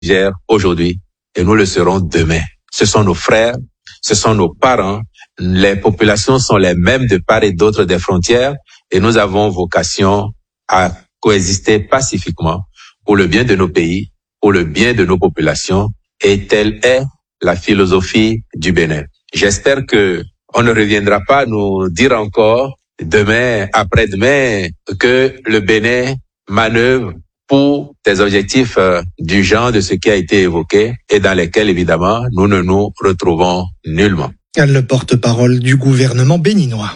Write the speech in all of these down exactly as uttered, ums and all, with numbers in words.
Niger aujourd'hui et nous le serons demain. Ce sont nos frères, ce sont nos parents. Les populations sont les mêmes de part et d'autre des frontières et nous avons vocation à coexister pacifiquement pour le bien de nos pays, pour le bien de nos populations, et telle est la philosophie du Bénin. J'espère que on ne reviendra pas nous dire encore demain, après-demain, que le Bénin manœuvre pour des objectifs euh, du genre de ce qui a été évoqué et dans lesquels, évidemment, nous ne nous retrouvons nullement. Le porte-parole du gouvernement béninois.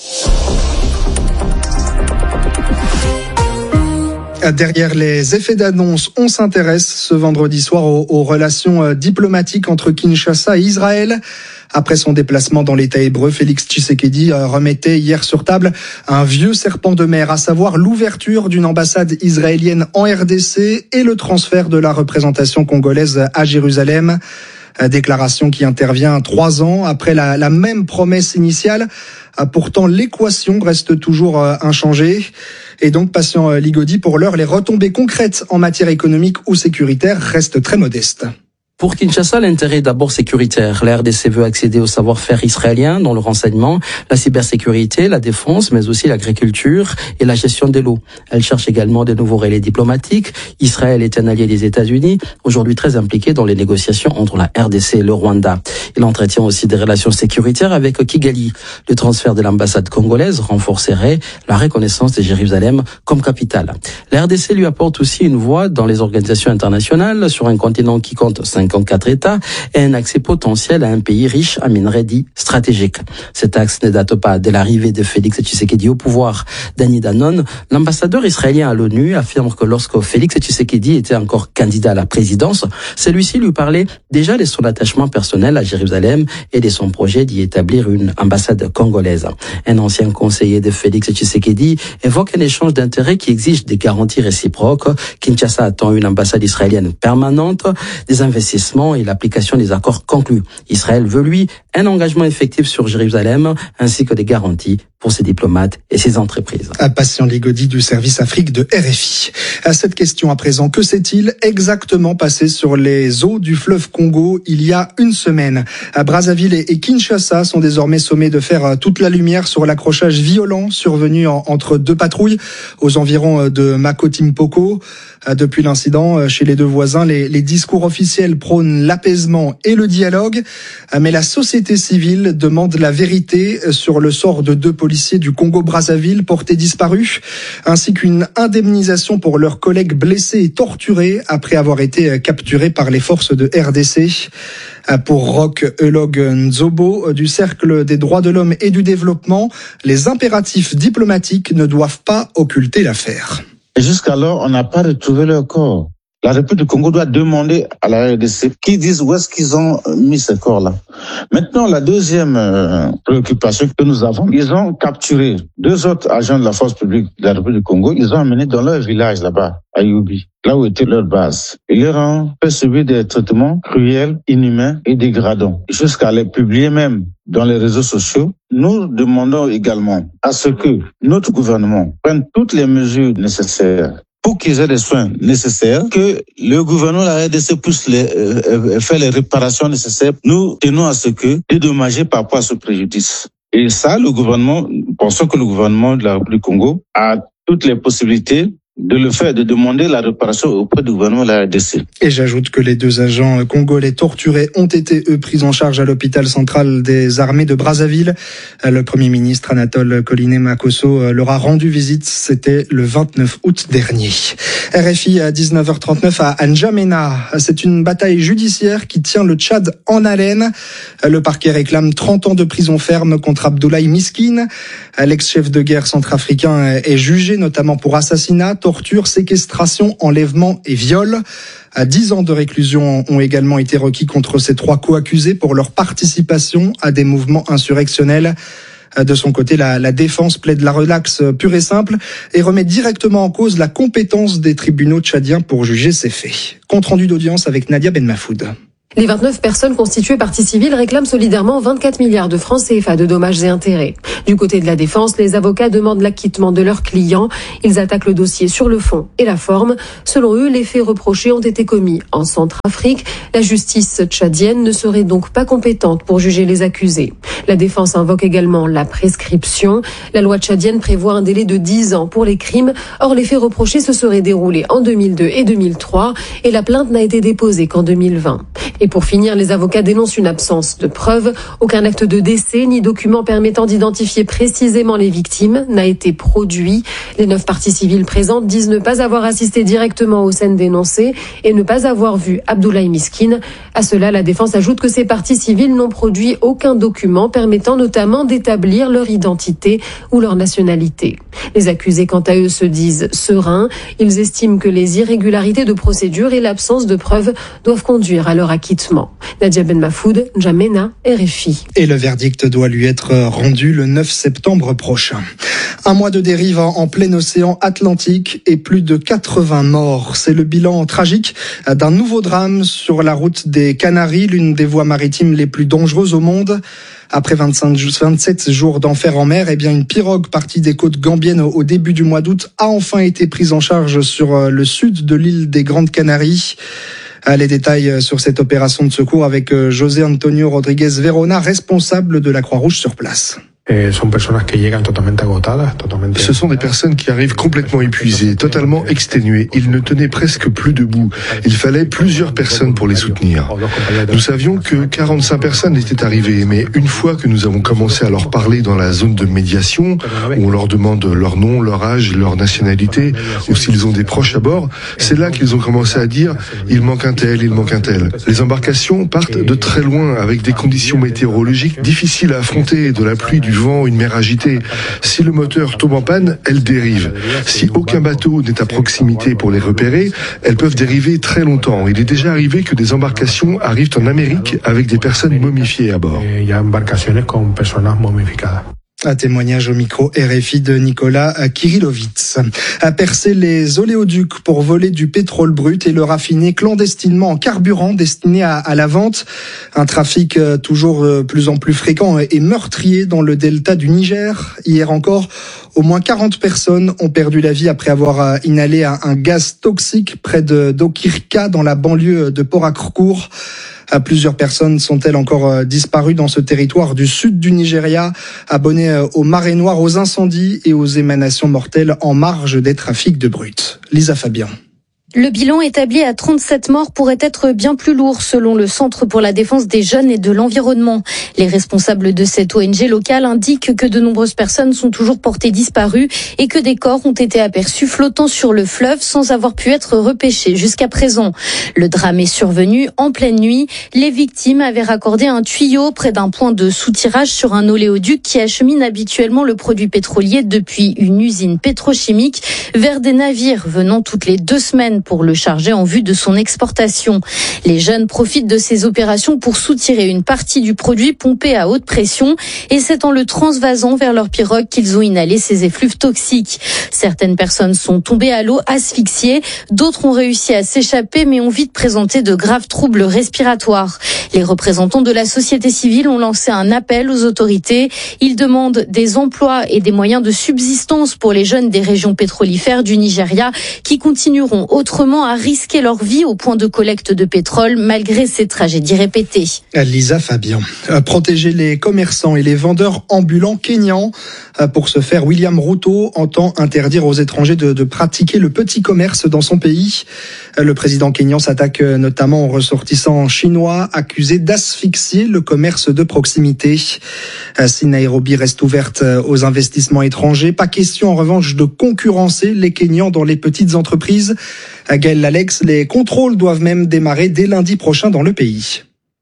Derrière les effets d'annonce, on s'intéresse ce vendredi soir aux, aux relations diplomatiques entre Kinshasa et Israël. Après son déplacement dans l'État hébreu, Félix Tshisekedi remettait hier sur table un vieux serpent de mer, à savoir l'ouverture d'une ambassade israélienne en R D C et le transfert de la représentation congolaise à Jérusalem. Déclaration qui intervient trois ans après la, la même promesse initiale. Pourtant, l'équation reste toujours inchangée. Et donc, patient Ligodi, pour l'heure, les retombées concrètes en matière économique ou sécuritaire restent très modestes. Pour Kinshasa, l'intérêt est d'abord sécuritaire. La R D C veut accéder au savoir-faire israélien dans le renseignement, la cybersécurité, la défense, mais aussi l'agriculture et la gestion de l'eau. Elle cherche également de nouveaux relais diplomatiques. Israël est un allié des États-Unis, aujourd'hui très impliqué dans les négociations entre la R D C et le Rwanda. Il entretient aussi des relations sécuritaires avec Kigali. Le transfert de l'ambassade congolaise renforcerait la reconnaissance de Jérusalem comme capitale. La R D C lui apporte aussi une voix dans les organisations internationales sur un continent qui compte cinquante-quatre États et un accès potentiel à un pays riche en minerais dits stratégiques. Cet axe ne date pas de l'arrivée de Félix Tshisekedi au pouvoir. Danny Danon, l'ambassadeur israélien à l'ONU, affirme que lorsque Félix Tshisekedi était encore candidat à la présidence, celui-ci lui parlait déjà de son attachement personnel à Jérusalem et de son projet d'y établir une ambassade congolaise. Un ancien conseiller de Félix Tshisekedi évoque un échange d'intérêts qui exige des garanties réciproques. Kinshasa attend une ambassade israélienne permanente, des investissements et l'application des accords conclus. Israël veut, lui, un engagement effectif sur Jérusalem ainsi que des garanties pour ses diplomates et ses entreprises. À Patient Ligodi du service Afrique de R F I. À cette question à présent, que s'est-il exactement passé sur les eaux du fleuve Congo il y a une semaine? À Brazzaville et Kinshasa sont désormais sommés de faire toute la lumière sur l'accrochage violent survenu en, entre deux patrouilles aux environs de Makoti-Mpoko. Depuis l'incident, chez les deux voisins, les, les discours officiels prônent l'apaisement et le dialogue, mais la société civile demande la vérité sur le sort de deux policiers du Congo-Brazzaville portés disparus, ainsi qu'une indemnisation pour leurs collègues blessés et torturés après avoir été capturés par les forces de R D C. Pour Roch Elog Nzobo du Cercle des droits de l'homme et du développement, les impératifs diplomatiques ne doivent pas occulter l'affaire. Jusqu'alors, on n'a pas retrouvé leur corps. La République du Congo doit demander à la R D C qu'ils disent où est-ce qu'ils ont mis ces corps-là. Maintenant, la deuxième euh, préoccupation que nous avons, ils ont capturé deux autres agents de la force publique de la République du Congo. Ils ont emmené dans leur village là-bas, à Youbi, là où était leur base. Ils leur ont fait subir des traitements cruels, inhumains et dégradants, jusqu'à les publier même dans les réseaux sociaux. Nous demandons également à ce que notre gouvernement prenne toutes les mesures nécessaires pour qu'ils aient les soins nécessaires, que le gouvernement de la R D C puisse les, euh, faire les réparations nécessaires. Nous tenons à ce que dédommager par rapport à ce préjudice. Et ça, le gouvernement, nous pensons que le gouvernement de la République du Congo a toutes les possibilités de le faire, de demander la réparation auprès du gouvernement de la R D C. Et j'ajoute que les deux agents congolais torturés ont été, eux, pris en charge à l'hôpital central des armées de Brazzaville. Le Premier ministre Anatole Koliné-Makosso leur a rendu visite, c'était le vingt-neuf août dernier. R F I à dix-neuf heures trente-neuf à N'Djamena. C'est une bataille judiciaire qui tient le Tchad en haleine. Le parquet réclame trente ans de prison ferme contre Abdoulaye Miskine. L'ex-chef de guerre centrafricain est jugé notamment pour assassinat, torture, séquestration, enlèvement et viol. À dix ans de réclusion ont également été requis contre ces trois co-accusés pour leur participation à des mouvements insurrectionnels. De son côté, la, la défense plaide la relaxe pure et simple et remet directement en cause la compétence des tribunaux tchadiens pour juger ces faits. Compte rendu d'audience avec Nadia Ben Mafoud. Les vingt-neuf personnes constituées partie civile réclament solidairement vingt-quatre milliards de francs C F A de dommages et intérêts. Du côté de la défense, les avocats demandent l'acquittement de leurs clients. Ils attaquent le dossier sur le fond et la forme. Selon eux, les faits reprochés ont été commis en Centrafrique. La justice tchadienne ne serait donc pas compétente pour juger les accusés. La défense invoque également la prescription. La loi tchadienne prévoit un délai de dix ans pour les crimes. Or, les faits reprochés se seraient déroulés en deux mille deux et deux mille trois et la plainte n'a été déposée qu'en deux mille vingt. Et pour finir, les avocats dénoncent une absence de preuves. Aucun acte de décès ni document permettant d'identifier précisément les victimes n'a été produit. Les neuf parties civiles présentes disent ne pas avoir assisté directement aux scènes dénoncées et ne pas avoir vu Abdoulaye Miskine. À cela, la défense ajoute que ces parties civiles n'ont produit aucun document permettant notamment d'établir leur identité ou leur nationalité. Les accusés, quant à eux, se disent sereins. Ils estiment que les irrégularités de procédure et l'absence de preuves doivent conduire à leur acquittement. Nadia Ben Mafoud, N'Djamena, R F I. Et le verdict doit lui être rendu le neuf septembre prochain. Un mois de dérive en plein océan Atlantique et plus de quatre-vingts morts. C'est le bilan tragique d'un nouveau drame sur la route des Canaries, l'une des voies maritimes les plus dangereuses au monde. Après vingt-cinq, vingt-sept jours d'enfer en mer, eh bien une pirogue partie des côtes gambiennes au début du mois d'août a enfin été prise en charge sur le sud de l'île des Grandes Canaries. Les détails sur cette opération de secours avec José Antonio Rodriguez Verona, responsable de la Croix-Rouge sur place. Ce sont des personnes qui arrivent complètement épuisées, totalement exténuées. Ils ne tenaient presque plus debout. Il fallait plusieurs personnes pour les soutenir. Nous savions que quarante-cinq personnes étaient arrivées, mais une fois que nous avons commencé à leur parler dans la zone de médiation, où on leur demande leur nom, leur âge, leur nationalité, ou s'ils ont des proches à bord, c'est là qu'ils ont commencé à dire « il manque un tel, il manque un tel ». Les embarcations partent de très loin, avec des conditions météorologiques difficiles à affronter, de la pluie, du vent, une mer agitée. Si le moteur tombe en panne, elle dérive. Si aucun bateau n'est à proximité pour les repérer, elles peuvent dériver très longtemps. Il est déjà arrivé que des embarcations arrivent en Amérique avec des personnes momifiées à bord. Un témoignage au micro R F I de Nicolas Kirilovitz. A percer les oléoducs pour voler du pétrole brut et le raffiner clandestinement en carburant destiné à, à la vente. Un trafic toujours plus en plus fréquent et meurtrier dans le delta du Niger. Hier encore, au moins quarante personnes ont perdu la vie après avoir inhalé un gaz toxique près de d'Okirka dans la banlieue de Port Harcourt. Plusieurs personnes sont-elles encore disparues dans ce territoire du sud du Nigeria, abonnées aux marées noires, aux incendies et aux émanations mortelles en marge des trafics de brut. Lisa Fabien. Le bilan établi à trente-sept morts pourrait être bien plus lourd selon le Centre pour la défense des jeunes et de l'environnement. Les responsables de cette O N G locale indiquent que de nombreuses personnes sont toujours portées disparues et que des corps ont été aperçus flottant sur le fleuve sans avoir pu être repêchés jusqu'à présent. Le drame est survenu en pleine nuit. Les victimes avaient raccordé un tuyau près d'un point de soutirage sur un oléoduc qui achemine habituellement le produit pétrolier depuis une usine pétrochimique vers des navires venant toutes les deux semaines pour le charger en vue de son exportation. Les jeunes profitent de ces opérations pour soutirer une partie du produit pompé à haute pression et c'est en le transvasant vers leur pirogue qu'ils ont inhalé ces effluves toxiques. Certaines personnes sont tombées à l'eau asphyxiées, d'autres ont réussi à s'échapper mais ont vite présenté de graves troubles respiratoires. Les représentants de la société civile ont lancé un appel aux autorités. Ils demandent des emplois et des moyens de subsistance pour les jeunes des régions pétrolifères du Nigeria qui continueront autrement à risquer leur vie au point de collecte de pétrole malgré ces tragédies répétées. Lisa Fabien. Protéger les commerçants et les vendeurs ambulants kenyans. Pour ce faire, William Ruto entend interdire aux étrangers de, de pratiquer le petit commerce dans son pays. Le président kényan s'attaque notamment aux ressortissants chinois accusés d'asphyxier le commerce de proximité. Si Nairobi reste ouverte aux investissements étrangers, pas question en revanche de concurrencer les Kenyans dans les petites entreprises. Gaël Lalex, les contrôles doivent même démarrer dès lundi prochain dans le pays.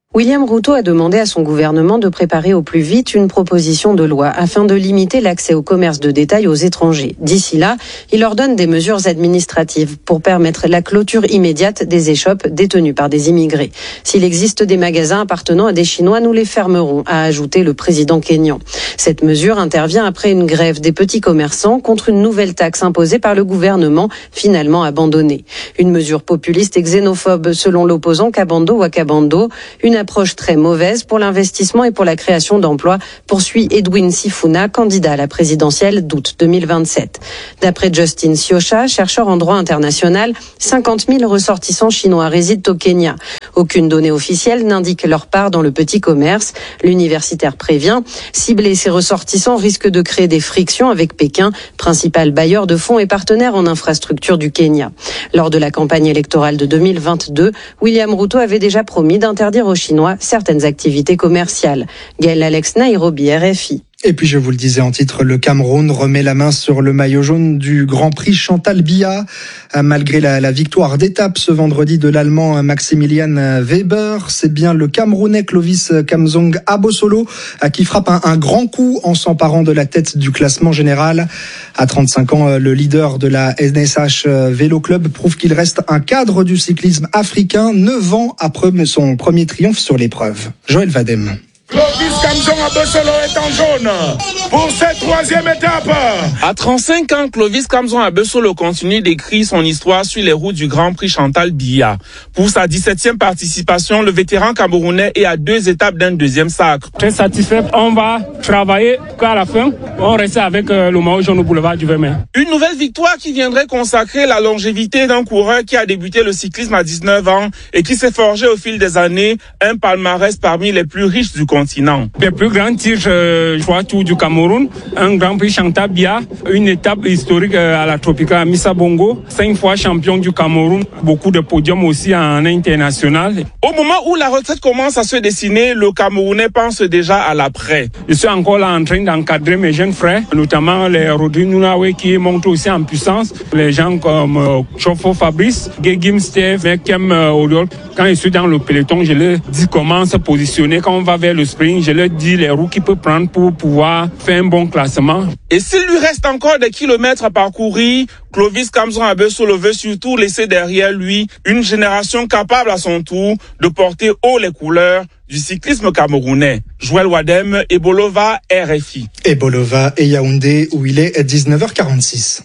William Ruto a demandé à son gouvernement de préparer au plus vite une proposition de loi afin de limiter l'accès au commerce de détail aux étrangers. D'ici là, il ordonne des mesures administratives pour permettre la clôture immédiate des échoppes détenues par des immigrés. S'il existe des magasins appartenant à des Chinois, nous les fermerons, a ajouté le président kényan. Cette mesure intervient après une grève des petits commerçants contre une nouvelle taxe imposée par le gouvernement, finalement abandonnée. Une mesure populiste et xénophobe selon l'opposant Kabando Wakabando, une approche très mauvaise pour l'investissement et pour la création d'emplois, poursuit Edwin Sifuna, candidat à la présidentielle d'août deux mille vingt-sept. D'après Justin Siosha, chercheur en droit international, cinquante mille ressortissants chinois résident au Kenya. Aucune donnée officielle n'indique leur part dans le petit commerce. L'universitaire prévient, cibler ces ressortissants risque de créer des frictions avec Pékin, principal bailleur de fonds et partenaire en infrastructure du Kenya. Lors de la campagne électorale de deux mille vingt-deux, William Ruto avait déjà promis d'interdire aux Chinois certaines activités commerciales. Gaël Alex, Nairobi, R F I. Et puis je vous le disais en titre, le Cameroun remet la main sur le maillot jaune du Grand Prix Chantal Biya. Malgré la, la victoire d'étape ce vendredi de l'Allemand Maximilian Weber, c'est bien le Camerounais Clovis Kamzong Abosolo qui frappe un, un grand coup en s'emparant de la tête du classement général. À trente-cinq ans, le leader de la N S H Vélo Club prouve qu'il reste un cadre du cyclisme africain, neuf ans après son premier triomphe sur l'épreuve. Joël Vadem. Clovis Kamzong Abosolo est en jaune pour cette troisième étape. À trente-cinq ans, Clovis Kamzong Abosolo continue d'écrire son histoire sur les routes du Grand Prix Chantal Biya. Pour sa dix-septième participation, le vétéran camerounais est à deux étapes d'un deuxième sacre. Très satisfait. On va travailler qu'à la fin. On reste avec le maillot jaune au boulevard du vingt mai. Une nouvelle victoire qui viendrait consacrer la longévité d'un coureur qui a débuté le cyclisme à dix-neuf ans et qui s'est forgé au fil des années un palmarès parmi les plus riches du continent. Les plus grands titres, euh, je crois, tout du Cameroun, un Grand Prix Chantal Biya, une étape historique à la Tropicale à Missa Bongo, cinq fois champion du Cameroun, beaucoup de podiums aussi en international. Au moment où la retraite commence à se dessiner, le Camerounais pense déjà à l'après. Je suis encore là en train d'encadrer mes jeunes frères, notamment les Rodri Nunawe qui montent aussi en puissance, les gens comme euh, Chofo Fabrice, Gegim Steve, Mekem euh, Oriol. Quand je suis dans le peloton, je leur dis comment se positionner quand on va vers le sprint. Je leur dis les roues qu'il peut prendre pour pouvoir faire un bon classement. Et s'il lui reste encore des kilomètres à parcourir, Clovis Kamzong Abosolo veut surtout laisser derrière lui une génération capable à son tour de porter haut les couleurs du cyclisme camerounais. Joël Wadem, Ebolova, R F I. Ebolova et Yaoundé où il est dix-neuf heures quarante-six.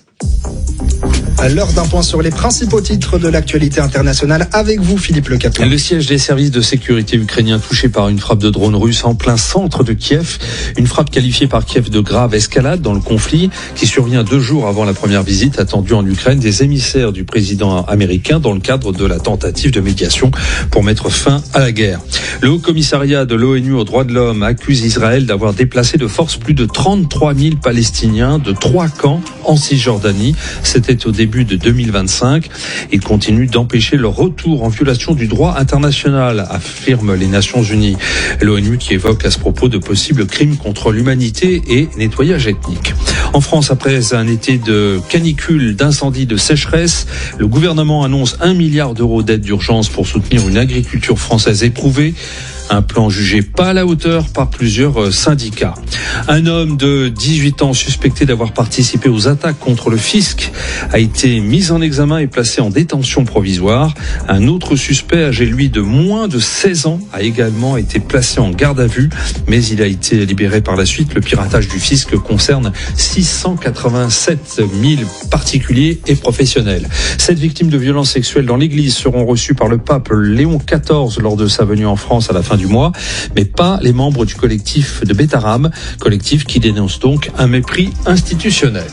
À l'heure d'un point sur les principaux titres de l'actualité internationale avec vous, Philippe Le Caplan. Le siège des services de sécurité ukrainiens touché par une frappe de drone russe en plein centre de Kiev. Une frappe qualifiée par Kiev de grave escalade dans le conflit qui survient deux jours avant la première visite attendue en Ukraine des émissaires du président américain dans le cadre de la tentative de médiation pour mettre fin à la guerre. Le Haut Commissariat de l'ONU aux droits de l'homme accuse Israël d'avoir déplacé de force plus de trente-trois mille Palestiniens de trois camps en Cisjordanie. C'était au début de deux mille vingt-cinq. Il continue d'empêcher leur retour en violation du droit international, affirment les Nations Unies. L'ONU qui évoque à ce propos de possibles crimes contre l'humanité et nettoyage ethnique. En France, après un été de canicule, d'incendie, de sécheresse, le gouvernement annonce un milliard d'euros d'aide d'urgence pour soutenir une agriculture française éprouvée. Un plan jugé pas à la hauteur par plusieurs syndicats. Un homme de dix-huit ans suspecté d'avoir participé aux attaques contre le fisc a été mis en examen et placé en détention provisoire. Un autre suspect, âgé lui de moins de seize ans, a également été placé en garde à vue, mais il a été libéré par la suite. Le piratage du fisc concerne six cent quatre-vingt-sept mille particuliers et professionnels. Sept victimes de violences sexuelles dans l'église seront reçues par le pape Léon quatorze lors de sa venue en France à la fin du mois, mais pas les membres du collectif de Betaram, collectif qui dénonce donc un mépris institutionnel.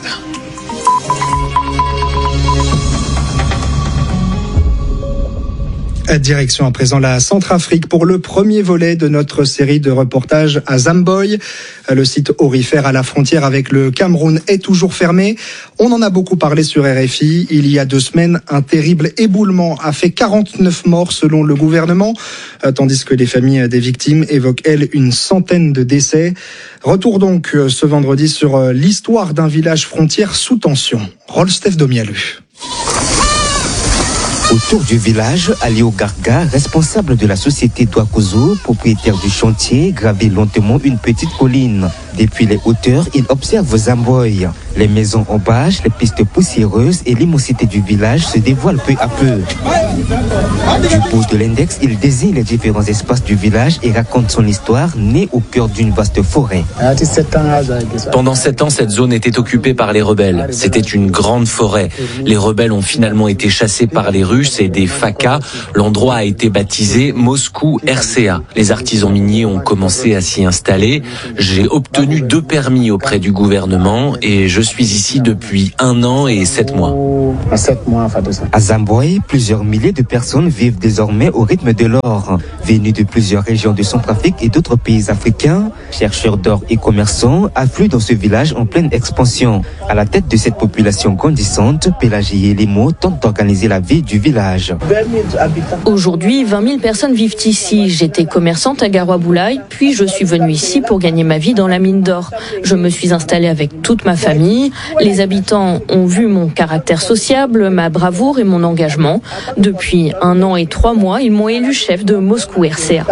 Direction à présent la Centrafrique pour le premier volet de notre série de reportages à Zamboy. Le site aurifère à la frontière avec le Cameroun est toujours fermé. On en a beaucoup parlé sur R F I. Il y a deux semaines, un terrible éboulement a fait quarante-neuf morts selon le gouvernement, tandis que les familles des victimes évoquent, elles, une centaine de décès. Retour donc ce vendredi sur l'histoire d'un village frontière sous tension. Rolf Domialu. Autour du village, Aliou Garga, responsable de la société Douakozo, propriétaire du chantier, gravit lentement une petite colline. Depuis les hauteurs, il observe Zamboy. Les maisons en bâche, les pistes poussiéreuses et l'immensité du village se dévoilent peu à peu. Du bout de l'index, il désigne les différents espaces du village et raconte son histoire, née au cœur d'une vaste forêt. Pendant sept ans, cette zone était occupée par les rebelles. C'était une grande forêt. Les rebelles ont finalement été chassés par les Russes et des F A C A. L'endroit a été baptisé Moscou R C A. Les artisans miniers ont commencé à s'y installer. J'ai obtenu deux permis auprès du gouvernement et je suis ici depuis un an et sept mois. À Zamboy, plusieurs milliers de personnes vivent désormais au rythme de l'or. Venus de plusieurs régions de Centrafrique et d'autres pays africains, chercheurs d'or et commerçants affluent dans ce village en pleine expansion. À la tête de cette population grandissante, Pélagie et Limo tentent d'organiser la vie du village. Aujourd'hui, vingt mille personnes vivent ici. J'étais commerçante à Garoua-Boulaye, puis je suis venue ici pour gagner ma vie dans la mine d'or. Je me suis installée avec toute ma famille. Les habitants ont vu mon caractère sociable, ma bravoure et mon engagement. Depuis un an et trois mois, ils m'ont élu chef de Moscou R C A.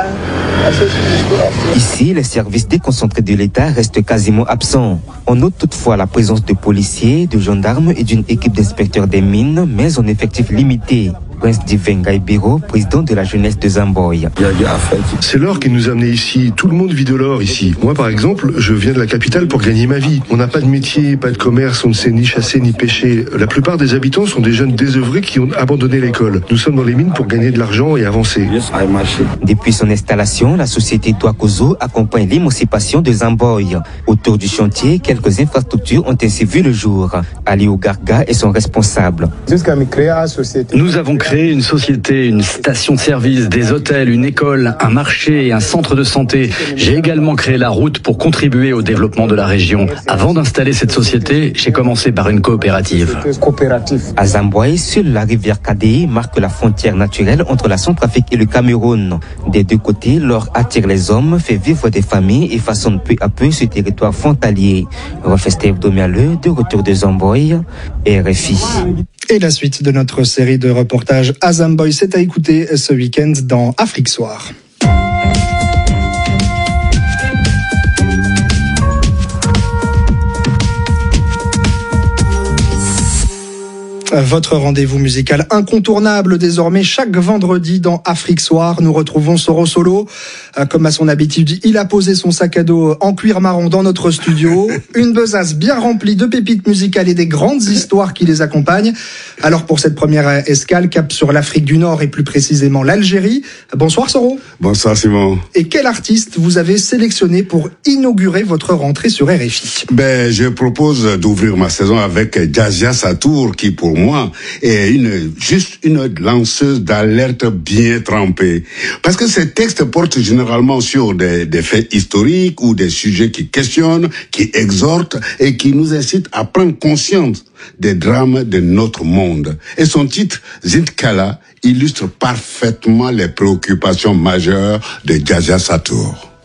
Ici, les services déconcentrés de l'État restent quasiment absents. On note toutefois la présence de policiers, de gendarmes et d'une équipe d'inspecteurs des mines, mais en effectif limité. Prince Divin Gaibiro, président de la jeunesse de Zamboy. C'est l'or qui nous a amenés ici. Tout le monde vit de l'or ici. Moi, par exemple, je viens de la capitale pour gagner ma vie. On n'a pas de métier, pas de commerce, on ne sait ni chasser ni pêcher. La plupart des habitants sont des jeunes désœuvrés qui ont abandonné l'école. Nous sommes dans les mines pour gagner de l'argent et avancer. Depuis son installation, la société Douakozo accompagne l'émancipation de Zamboy. Autour du chantier, quelques infrastructures ont ainsi vu le jour. Aliou Garga est son responsable. Nous avons créé créé une société, une station-service, des hôtels, une école, un marché et un centre de santé. J'ai également créé la route pour contribuer au développement de la région. Avant d'installer cette société, j'ai commencé par une coopérative. À Zamboy, seule la rivière Kadé marque la frontière naturelle entre la Centrafrique et le Cameroun. Des deux côtés, l'or attire les hommes, fait vivre des familles et façonne peu à peu ce territoire frontalier. Refestève Domialeux, de retour de Zamboy, R F I. Et la suite de notre série de reportages à Zamboy, c'est à écouter ce week-end dans Afrique Soir. Votre rendez-vous musical incontournable désormais chaque vendredi dans Afrique Soir. Nous retrouvons Soro Solo. Comme à son habitude, il a posé son sac à dos en cuir marron dans notre studio. Une besace bien remplie de pépites musicales et des grandes histoires qui les accompagnent. Alors pour cette première escale, cap sur l'Afrique du Nord et plus précisément l'Algérie. Bonsoir Soro. Bonsoir Simon. Et quel artiste vous avez sélectionné pour inaugurer votre rentrée sur R F I? Ben, je propose d'ouvrir ma saison avec Djazia Satour qui pour moi est une, juste une lanceuse d'alerte bien trempée. Parce que ses textes portent généralement sur des, des faits historiques ou des sujets qui questionnent, qui exhortent et qui nous incitent à prendre conscience des drames de notre monde. Et son titre, Zintkala, illustre parfaitement les préoccupations majeures de Djazia Satour.